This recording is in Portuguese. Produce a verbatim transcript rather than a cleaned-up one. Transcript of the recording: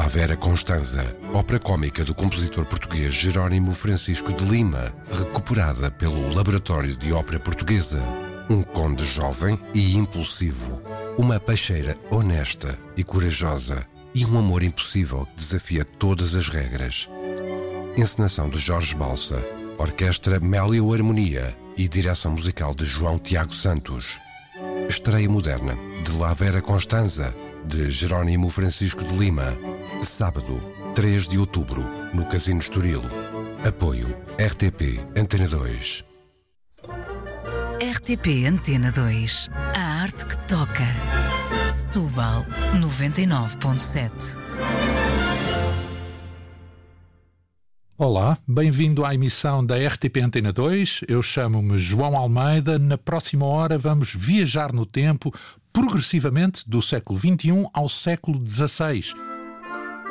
La Vera Constanza, ópera cómica do compositor português Jerónimo Francisco de Lima, recuperada pelo Laboratório de Ópera Portuguesa. Um conde jovem e impulsivo, uma peixeira honesta e corajosa e um amor impossível que desafia todas as regras. Encenação de Jorge Balsa, orquestra Mélio Harmonia e direção musical de João Tiago Santos. Estreia moderna de La Vera Constanza, de Jerónimo Francisco de Lima. Sábado, três de outubro, no Casino Estoril. Apoio R T P Antena dois. R T P Antena dois. A arte que toca. Setúbal noventa e nove ponto sete. Olá, bem-vindo à emissão da R T P Antena dois. Eu chamo-me João Almeida. Na próxima hora vamos viajar no tempo, progressivamente do século vinte e um ao século dezasseis.